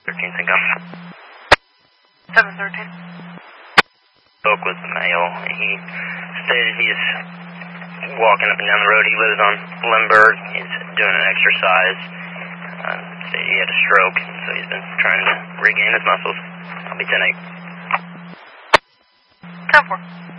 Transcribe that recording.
13 sync up. 713. Spoke with the male. He stated he's walking up and down the road. He lives on Lindbergh. He's doing an exercise. Stated he had a stroke, so he's been trying to regain his muscles. I'll be 10-8. 10-4.